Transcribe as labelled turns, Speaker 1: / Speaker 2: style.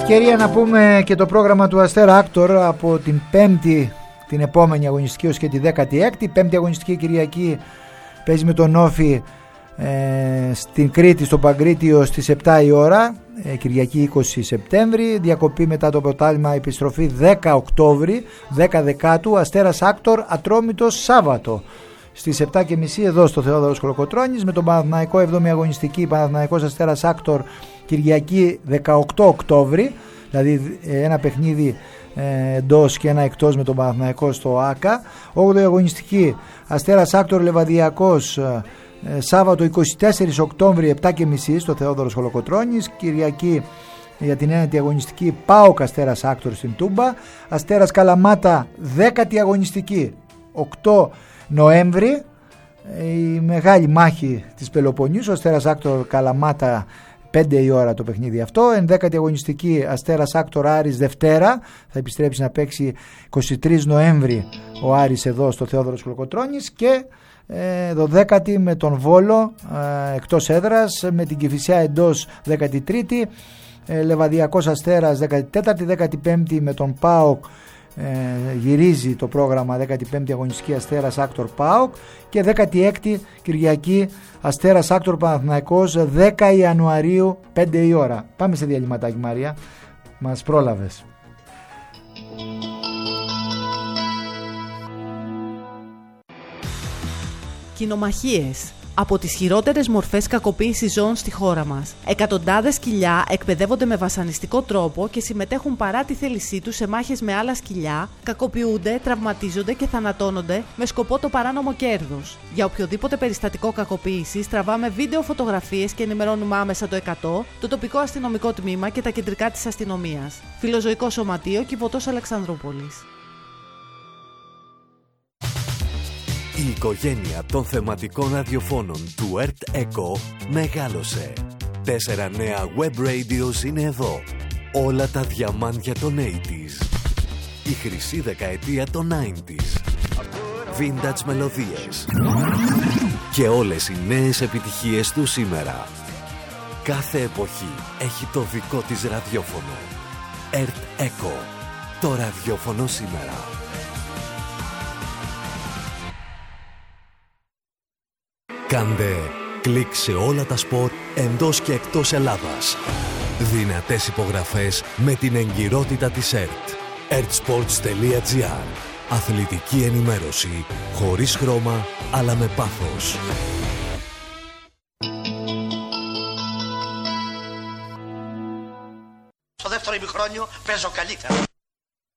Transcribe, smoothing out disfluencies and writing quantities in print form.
Speaker 1: Ευκαιρία να πούμε και το πρόγραμμα του Αστέρα Άκτορ από την 5η, την επόμενη αγωνιστική ως και τη 16η. Πέμπτη αγωνιστική Κυριακή παίζει με τον Όφη στην Κρήτη, στο Παγκρίτιο στις 7 η ώρα, Κυριακή 20 Σεπτέμβρη. Διακοπή μετά το πρωτάθλημα, επιστροφή 10 Οκτώβρη, 10 Δεκάτου. Αστέρας Άκτορ Ατρόμητος Σάββατο στις 7.30 εδώ στο Θεόδωρος Κολοκοτρώνης, με τον Παναθηναϊκό 7η αγωνιστική, Παναθηναϊκός Αστέρας Άκτορ Κυριακή 18 Οκτώβρη, δηλαδή ένα παιχνίδι εντός και ένα εκτός με τον Παναθηναϊκό στο ΆΚΑ. 8η αγωνιστική Αστέρας Άκτορ Λεβαδιακός Σάββατο 24 Οκτώβρη 7.30 στο Θεόδωρος Κολοκοτρώνης. Κυριακή για την 9η αγωνιστική ΠΑΟΚ Αστέρας Άκτορ στην Τούμπα. Αστέρας Καλαμάτα 10η αγωνιστική 8 Νοέμβρη, η μεγάλη μάχη της Πελοποννήσου, Αστέρας Άκτορ Καλαμάτα 5 η ώρα το παιχνίδι αυτό. 11η αγωνιστική Αστέρας Άκτορ Άρης Δευτέρα, θα επιστρέψει να παίξει 23 Νοέμβρη ο Άρης εδώ στο Θεόδωρος Κολοκοτρώνης. Και 12η με τον Βόλο εκτός έδρας, με την Κηφισιά εντός 13η, Λεβαδιακός Αστέρας 14η, 15η με τον ΠΑΟΚ. Γυρίζει το πρόγραμμα 15η αγωνιστική Αστέρας Άκτορ ΠΑΟΚ, και 16η Κυριακή Αστέρας Άκτορ Παναθηναϊκός 10 Ιανουαρίου 5 η ώρα. Πάμε σε διαλυματάκι, Μαρία, μας πρόλαβες.
Speaker 2: Κοινομαχίες. Από τις χειρότερες μορφές κακοποίησης ζώων στη χώρα μας. Εκατοντάδες σκυλιά εκπαιδεύονται με βασανιστικό τρόπο και συμμετέχουν παρά τη θέλησή τους σε μάχες με άλλα σκυλιά, κακοποιούνται, τραυματίζονται και θανατώνονται με σκοπό το παράνομο κέρδος. Για οποιοδήποτε περιστατικό κακοποίησης τραβάμε βίντεο, φωτογραφίες και ενημερώνουμε άμεσα το 100, το τοπικό αστυνομικό τμήμα και τα κεντρικά της αστυνομίας. Φιλοζωικό Σωματείο, Κιβωτός Αλεξανδρούπολης.
Speaker 3: Η οικογένεια των θεματικών ραδιοφώνων του Earth Echo μεγάλωσε. 4 νέα web radios είναι εδώ. Όλα τα διαμάντια των 80s. Η χρυσή δεκαετία των 90s. Vintage μελωδίες. Και όλες οι νέες επιτυχίες του σήμερα. Κάθε εποχή έχει το δικό της ραδιόφωνο. Earth Echo. Το ραδιόφωνο σήμερα. Κάντε κλικ σε όλα τα σποτ εντός και εκτός Ελλάδας. Δυνατές υπογραφές με την εγκυρότητα της ΕΡΤ. ertsports.gr. Αθλητική ενημέρωση χωρίς χρώμα αλλά με πάθος.
Speaker 4: Στο δεύτερο ημιχρόνιο παίζω καλύτερα.